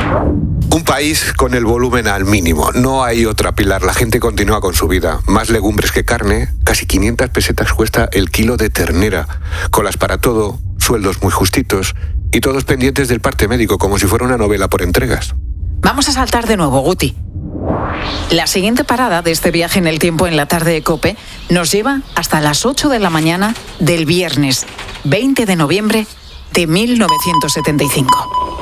Un país con el volumen al mínimo. No hay otra, Pilar. La gente continúa con su vida. Más legumbres que carne. Casi 500 pesetas cuesta el kilo de ternera. Colas para todo, sueldos muy justitos y todos pendientes del parte médico, como si fuera una novela por entregas. Vamos a saltar de nuevo, Guti. La siguiente parada de este viaje en el tiempo en la tarde de COPE nos lleva hasta las 8 de la mañana del viernes 20 de noviembre de 1975.